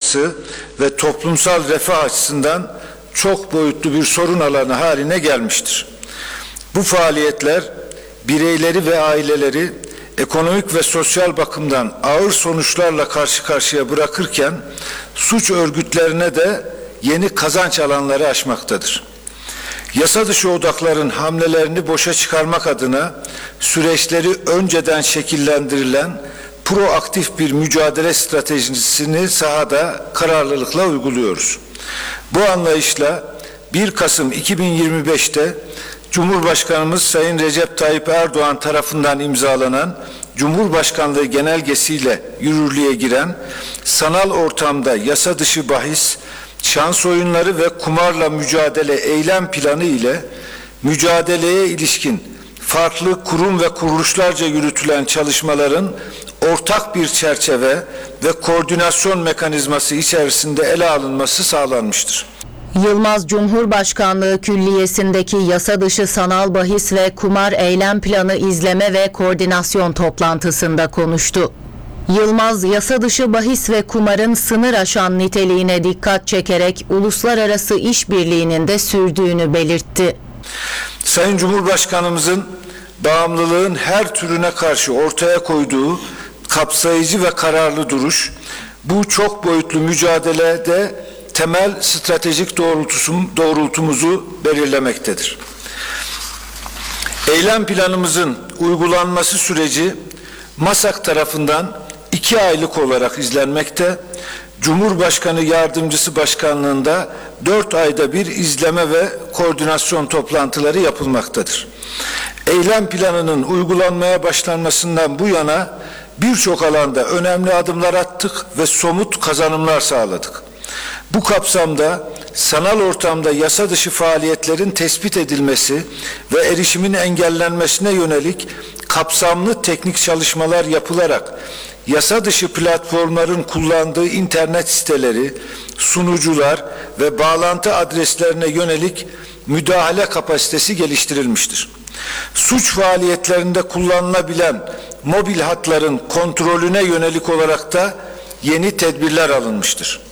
ulaşması ve toplumsal refah açısından çok boyutlu bir sorun alanı haline gelmiştir. Bu faaliyetler bireyleri ve aileleri ekonomik ve sosyal bakımdan ağır sonuçlarla karşı karşıya bırakırken suç örgütlerine de yeni kazanç alanları açmaktadır. Yasa dışı odakların hamlelerini boşa çıkarmak adına süreçleri önceden şekillendirilen proaktif bir mücadele stratejisini sahada kararlılıkla uyguluyoruz. Bu anlayışla 1 Kasım 2025'te Cumhurbaşkanımız Sayın Recep Tayyip Erdoğan tarafından imzalanan Cumhurbaşkanlığı genelgesiyle yürürlüğe giren sanal ortamda yasa dışı bahis, şans oyunları ve kumarla mücadele eylem planı ile mücadeleye ilişkin farklı kurum ve kuruluşlarca yürütülen çalışmaların ortak bir çerçeve ve koordinasyon mekanizması içerisinde ele alınması sağlanmıştır. Yılmaz Cumhurbaşkanlığı Külliyesi'ndeki yasa dışı sanal bahis ve kumar eylem planı izleme ve koordinasyon toplantısında konuştu. Yılmaz, yasa dışı bahis ve kumarın sınır aşan niteliğine dikkat çekerek uluslararası işbirliğinin de sürdüğünü belirtti. Sayın Cumhurbaşkanımızın bağımlılığın her türüne karşı ortaya koyduğu kapsayıcı ve kararlı duruş, bu çok boyutlu mücadelede temel stratejik doğrultumuzu belirlemektedir. Eylem planımızın uygulanması süreci MASAK tarafından 2 aylık olarak izlenmekte, Cumhurbaşkanı Yardımcısı Başkanlığında 4 ayda bir izleme ve koordinasyon toplantıları yapılmaktadır. Eylem planının uygulanmaya başlanmasından bu yana birçok alanda önemli adımlar attık ve somut kazanımlar sağladık. Bu kapsamda sanal ortamda yasa dışı faaliyetlerin tespit edilmesi ve erişimin engellenmesine yönelik kapsamlı teknik çalışmalar yapılarak yasa dışı platformların kullandığı internet siteleri, sunucular ve bağlantı adreslerine yönelik müdahale kapasitesi geliştirilmiştir. Suç faaliyetlerinde kullanılabilen mobil hatların kontrolüne yönelik olarak da yeni tedbirler alınmıştır.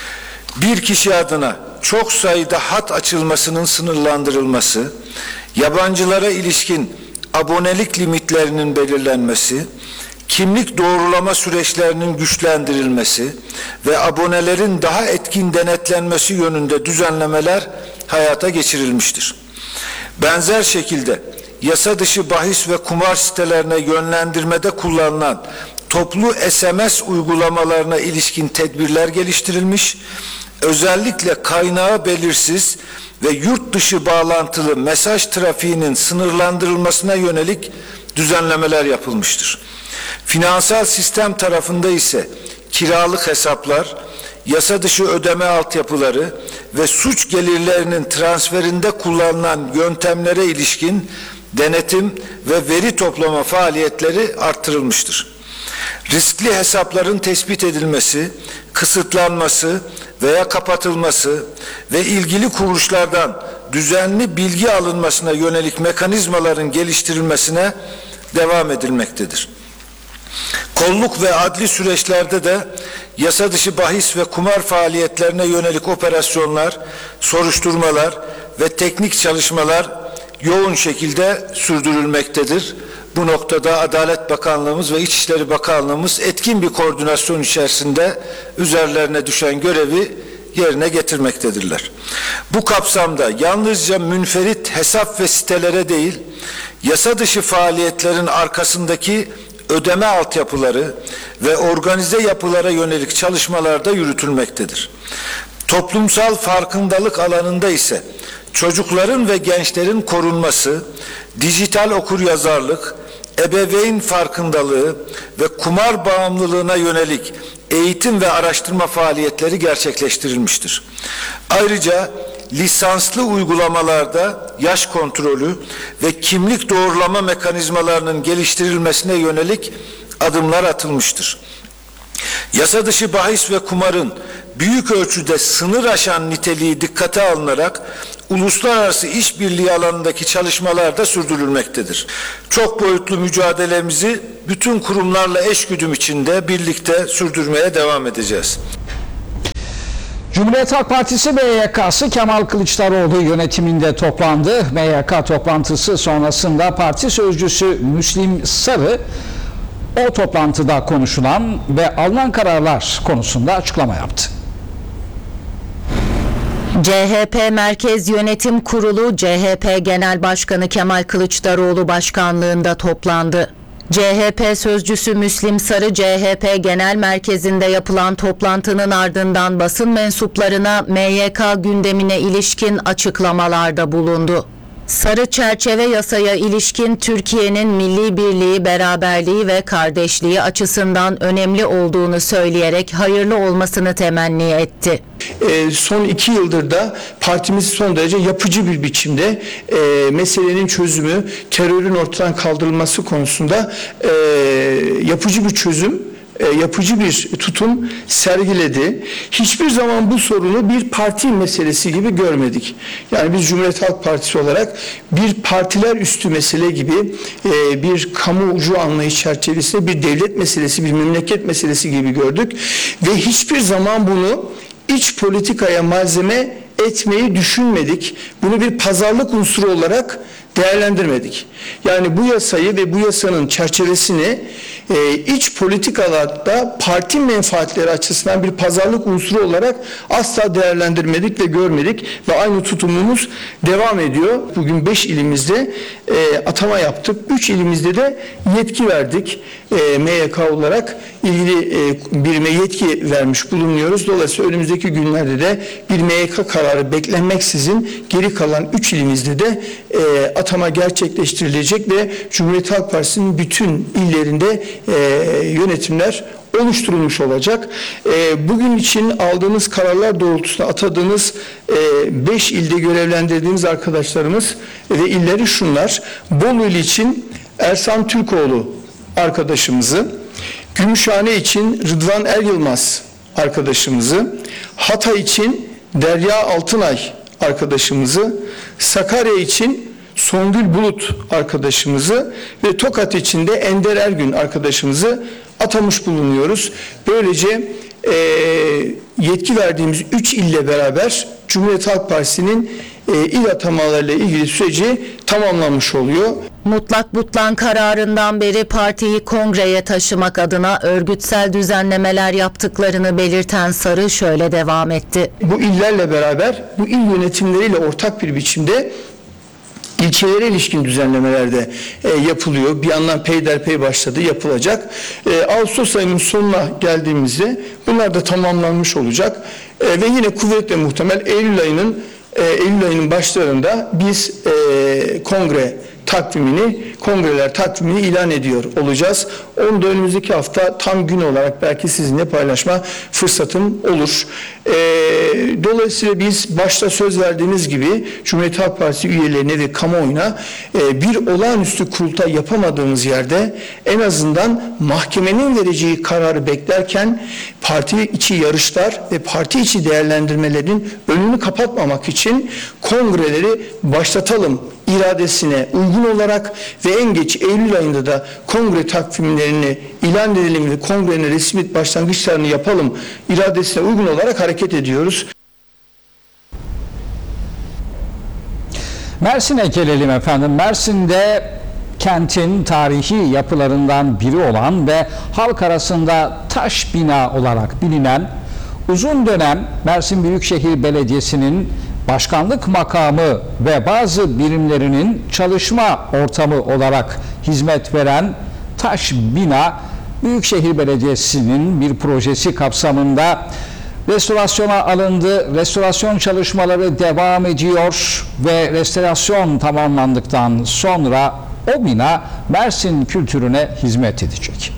Bir kişi adına çok sayıda hat açılmasının sınırlandırılması, yabancılara ilişkin abonelik limitlerinin belirlenmesi, kimlik doğrulama süreçlerinin güçlendirilmesi ve abonelerin daha etkin denetlenmesi yönünde düzenlemeler hayata geçirilmiştir. Benzer şekilde yasa dışı bahis ve kumar sitelerine yönlendirmede kullanılan toplu SMS uygulamalarına ilişkin tedbirler geliştirilmiş, özellikle kaynağı belirsiz ve yurt dışı bağlantılı mesaj trafiğinin sınırlandırılmasına yönelik düzenlemeler yapılmıştır. Finansal sistem tarafında ise kiralık hesaplar, yasa dışı ödeme altyapıları ve suç gelirlerinin transferinde kullanılan yöntemlere ilişkin denetim ve veri toplama faaliyetleri artırılmıştır. Riskli hesapların tespit edilmesi, kısıtlanması veya kapatılması ve ilgili kuruluşlardan düzenli bilgi alınmasına yönelik mekanizmaların geliştirilmesine devam edilmektedir. Kolluk ve adli süreçlerde de yasa dışı bahis ve kumar faaliyetlerine yönelik operasyonlar, soruşturmalar ve teknik çalışmalar yoğun şekilde sürdürülmektedir. Bu noktada Adalet Bakanlığımız ve İçişleri Bakanlığımız etkin bir koordinasyon içerisinde üzerlerine düşen görevi yerine getirmektedirler. Bu kapsamda yalnızca münferit hesap ve sitelere değil, yasa dışı faaliyetlerin arkasındaki ödeme altyapıları ve organize yapılara yönelik çalışmalar da yürütülmektedir. Toplumsal farkındalık alanında ise çocukların ve gençlerin korunması, dijital okuryazarlık, ebeveyn farkındalığı ve kumar bağımlılığına yönelik eğitim ve araştırma faaliyetleri gerçekleştirilmiştir. Ayrıca lisanslı uygulamalarda yaş kontrolü ve kimlik doğrulama mekanizmalarının geliştirilmesine yönelik adımlar atılmıştır. Yasa dışı bahis ve kumarın büyük ölçüde sınır aşan niteliği dikkate alınarak uluslararası işbirliği alanındaki çalışmalar da sürdürülmektedir. Çok boyutlu mücadelemizi bütün kurumlarla eşgüdüm içinde birlikte sürdürmeye devam edeceğiz. Cumhuriyet Halk Partisi MYK'sı Kemal Kılıçdaroğlu yönetiminde toplandı. MYK toplantısı sonrasında parti sözcüsü Müslim Sarı o toplantıda konuşulan ve alınan kararlar konusunda açıklama yaptı. CHP Merkez Yönetim Kurulu CHP Genel Başkanı Kemal Kılıçdaroğlu başkanlığında toplandı. CHP sözcüsü Müslim Sarı, CHP Genel Merkezi'nde yapılan toplantının ardından basın mensuplarına MYK gündemine ilişkin açıklamalarda bulundu. Sarı, çerçeve yasaya ilişkin Türkiye'nin milli birliği, beraberliği ve kardeşliği açısından önemli olduğunu söyleyerek hayırlı olmasını temenni etti. Son 2 yıldır da partimiz son derece yapıcı bir biçimde meselenin çözümü, terörün ortadan kaldırılması konusunda yapıcı bir çözüm, yapıcı bir tutum sergiledi. Hiçbir zaman bu sorunu bir parti meselesi gibi görmedik. Yani biz Cumhuriyet Halk Partisi olarak bir partiler üstü mesele gibi, bir kamucu anlayış çerçevesinde bir devlet meselesi, bir memleket meselesi gibi gördük ve hiçbir zaman bunu iç politikaya malzeme etmeyi düşünmedik. Bunu bir pazarlık unsuru olarak değerlendirmedik. Yani bu yasayı ve bu yasanın çerçevesini iç politikalarda parti menfaatleri açısından bir pazarlık unsuru olarak asla değerlendirmedik ve görmedik ve aynı tutumumuz devam ediyor. Bugün 5 ilimizde atama yaptık. 3 ilimizde de yetki verdik. MYK olarak ilgili birime yetki vermiş bulunuyoruz. Dolayısıyla önümüzdeki günlerde de bir MYK kararı beklenmeksizin geri kalan 3 ilimizde de atama gerçekleştirilecek ve Cumhuriyet Halk Partisi'nin bütün illerinde yönetimler oluşturulmuş olacak. Bugün için aldığımız kararlar doğrultusunda atadığımız 5 ilde görevlendirdiğimiz arkadaşlarımız ve illeri şunlar: Bolu il için Ersan Türkoğlu arkadaşımızı, Gümüşhane için Rıdvan Er Yılmaz arkadaşımızı, Hatay için Derya Altınay arkadaşımızı, Sakarya için Songül Bulut arkadaşımızı ve Tokat için de Ender Ergün arkadaşımızı atamış bulunuyoruz. Böylece yetki verdiğimiz 3 ille beraber Cumhuriyet Halk Partisi'nin il atamalarıyla ilgili süreci tamamlanmış oluyor. Mutlak butlan kararından beri partiyi kongreye taşımak adına örgütsel düzenlemeler yaptıklarını belirten Sarı şöyle devam etti. Bu illerle beraber, bu il yönetimleriyle ortak bir biçimde İlçelere ilişkin düzenlemeler de yapılıyor. Bir yandan peyderpey başladı, yapılacak. Ağustos ayının sonuna geldiğimizde bunlar da tamamlanmış olacak. Ve yine kuvvetle muhtemel Eylül ayının başlarında biz kongreler takvimini ilan ediyor olacağız. Onu da önümüzdeki hafta tam gün olarak belki sizinle paylaşma fırsatım olur. Dolayısıyla biz başta söz verdiğimiz gibi Cumhuriyet Halk Partisi üyelerine ve kamuoyuna bir olağanüstü kurultay yapamadığımız yerde en azından mahkemenin vereceği kararı beklerken parti içi yarışlar ve parti içi değerlendirmelerin önünü kapatmamak için kongreleri başlatalım iradesine uygun olarak ve en geç Eylül ayında da kongre takvimlerini ilan edelim ve kongrenin resmi başlangıçlarını yapalım iradesine uygun olarak hareket ediyoruz. Mersin'e gelelim efendim. Mersin'de kentin tarihi yapılarından biri olan ve halk arasında taş bina olarak bilinen, uzun dönem Mersin Büyükşehir Belediyesi'nin başkanlık makamı ve bazı birimlerinin çalışma ortamı olarak hizmet veren taş bina, Büyükşehir Belediyesi'nin bir projesi kapsamında restorasyona alındı. Restorasyon çalışmaları devam ediyor ve restorasyon tamamlandıktan sonra o bina Mersin kültürüne hizmet edecek.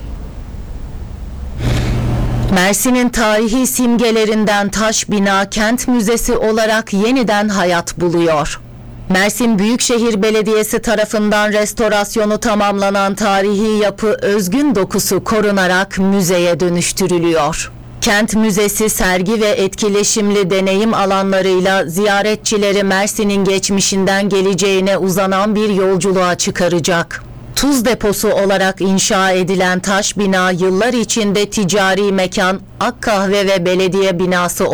Mersin'in tarihi simgelerinden taş bina kent müzesi olarak yeniden hayat buluyor. Mersin Büyükşehir Belediyesi tarafından restorasyonu tamamlanan tarihi yapı özgün dokusu korunarak müzeye dönüştürülüyor. Kent Müzesi sergi ve etkileşimli deneyim alanlarıyla ziyaretçileri Mersin'in geçmişinden geleceğine uzanan bir yolculuğa çıkaracak. Tuz deposu olarak inşa edilen taş bina yıllar içinde ticari mekan, ak kahve ve belediye binası